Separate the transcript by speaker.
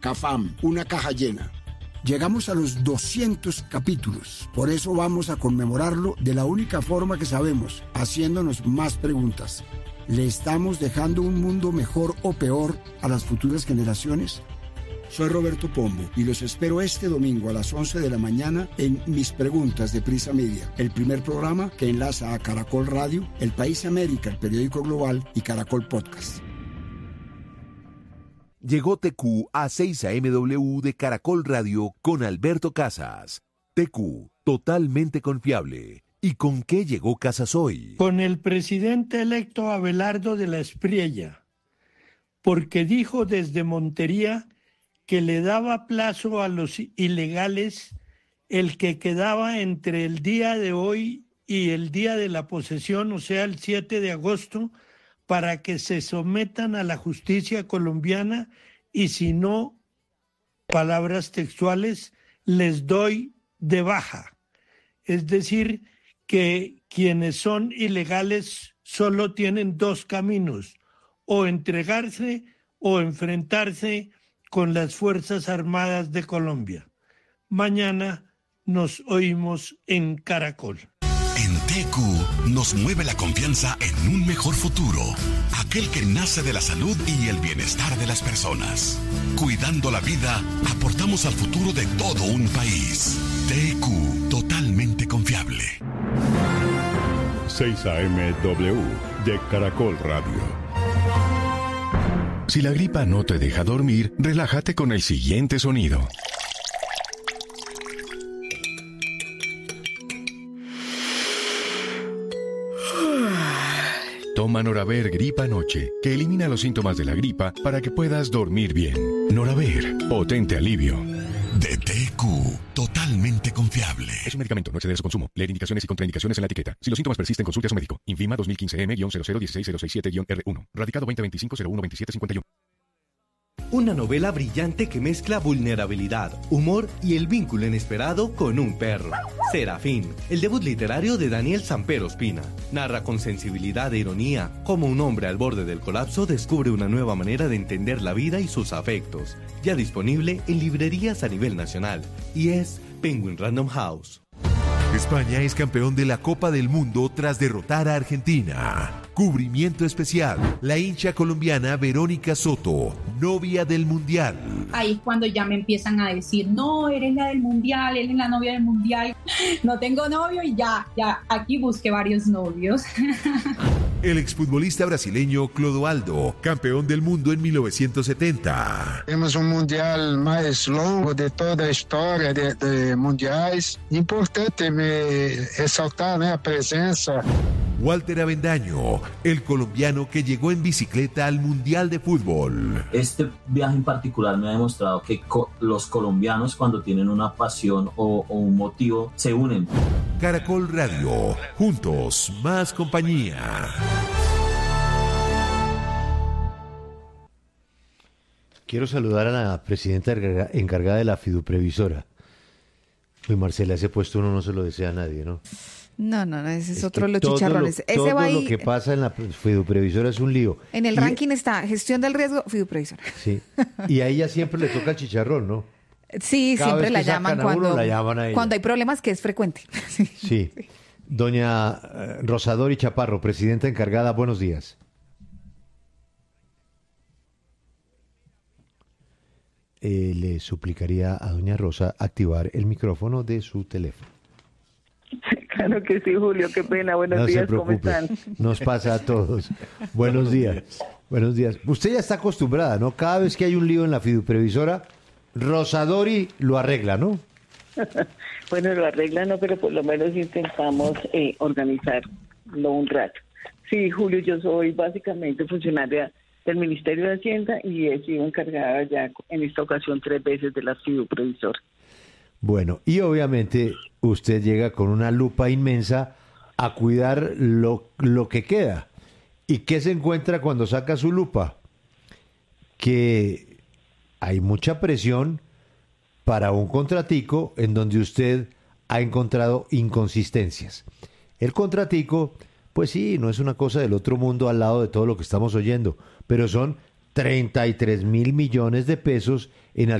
Speaker 1: Cafam, una caja llena. Llegamos a los 200 capítulos, por eso vamos a conmemorarlo de la única forma que sabemos, haciéndonos más preguntas. ¿Le estamos dejando un mundo mejor o peor a las futuras generaciones? Soy Roberto Pombo y los espero este domingo a las 11 de la mañana en Mis Preguntas de Prisa Media, el primer programa que enlaza a Caracol Radio, El País América, el periódico global y Caracol Podcast.
Speaker 2: Llegó TQ a 6 AMW de Caracol Radio con Alberto Casas. TQ, totalmente confiable. ¿Y con qué llegó Casas hoy?
Speaker 3: Con el presidente electo Abelardo de la Espriella, porque dijo desde Montería que le daba plazo a los ilegales el que quedaba entre el día de hoy y el día de la posesión, o sea, el 7 de agosto, para que se sometan a la justicia colombiana y si no, palabras textuales, les doy de baja. Es decir, que quienes son ilegales solo tienen dos caminos, o entregarse o enfrentarse con las Fuerzas Armadas de Colombia. Mañana nos oímos en Caracol.
Speaker 4: En TQ nos mueve la confianza en un mejor futuro, aquel que nace de la salud y el bienestar de las personas. Cuidando la vida, aportamos al futuro de todo un país. TQ, totalmente confiable.
Speaker 5: 6 AMW de Caracol Radio.
Speaker 6: Si la gripa no te deja dormir, relájate con el siguiente sonido. Toma Noraver Gripa Noche, que elimina los síntomas de la gripa para que puedas dormir bien. Noraver, potente alivio.
Speaker 4: De TQ, totalmente confiable.
Speaker 6: Es un medicamento, no exceder su consumo. Leer indicaciones y contraindicaciones en la etiqueta. Si los síntomas persisten, consulte a su médico. INVIMA 2015M-0016067-R1. Radicado 2025-012751.
Speaker 7: Una novela brillante que mezcla vulnerabilidad, humor y el vínculo inesperado con un perro. Serafín, el debut literario de Daniel Samper Ospina. Narra con sensibilidad e ironía cómo un hombre al borde del colapso descubre una nueva manera de entender la vida y sus afectos. Ya disponible en librerías a nivel nacional. Y es Penguin Random House.
Speaker 2: España es campeón de la Copa del Mundo tras derrotar a Argentina. Cubrimiento especial. La hincha colombiana Verónica Soto, novia del Mundial.
Speaker 8: Ahí es cuando ya me empiezan a decir, no, eres la del Mundial, eres la novia del Mundial. No tengo novio y ya, aquí busqué varios novios.
Speaker 2: El exfutbolista brasileño Clodoaldo, campeón del mundo en 1970.
Speaker 9: Temos mundial mais longo de toda a história de mundiais. Importante ressaltar a presença.
Speaker 2: Walter Avendaño, el colombiano que llegó en bicicleta al Mundial de Fútbol.
Speaker 10: Este viaje en particular me ha demostrado que los colombianos, cuando tienen una pasión o un motivo, se unen.
Speaker 2: Caracol Radio, juntos, más compañía.
Speaker 11: Quiero saludar a la presidenta encargada de la Fiduprevisora. Uy, Marcela, ese puesto uno no se lo desea a nadie, ¿no?
Speaker 12: No, ese es otro de los chicharrones.
Speaker 11: Todo lo que pasa en la Fiduprevisora es un lío.
Speaker 12: En el ranking está gestión del riesgo, Fiduprevisora.
Speaker 11: Sí, y a ella siempre le toca el chicharrón, ¿no?
Speaker 12: Sí,
Speaker 11: Cada
Speaker 12: siempre
Speaker 11: vez que
Speaker 12: la llaman cuando,
Speaker 11: la llaman a ella.
Speaker 12: Cuando hay problemas, que es frecuente.
Speaker 11: Sí. Doña Rosadori Chaparro, presidenta encargada, buenos días. Le suplicaría a doña Rosa activar el micrófono de su teléfono.
Speaker 13: Claro que sí, Julio, qué pena. Buenos días, ¿cómo están?
Speaker 11: Nos pasa a todos. Buenos días. Buenos días. Usted ya está acostumbrada, ¿no? Cada vez que hay un lío en la Fiduprevisora, Rosadori lo arregla, ¿no?
Speaker 13: Bueno, lo arregla, no, pero por lo menos intentamos organizarlo un rato. Sí, Julio, yo soy básicamente funcionaria del Ministerio de Hacienda y he sido encargada ya en esta ocasión 3 veces de la Fiduprevisora.
Speaker 11: Bueno, y obviamente usted llega con una lupa inmensa a cuidar lo que queda. ¿Y qué se encuentra cuando saca su lupa? Que hay mucha presión para un contratico en donde usted ha encontrado inconsistencias. El contratico, pues sí, no es una cosa del otro mundo al lado de todo lo que estamos oyendo, pero son 33.000 millones de pesos en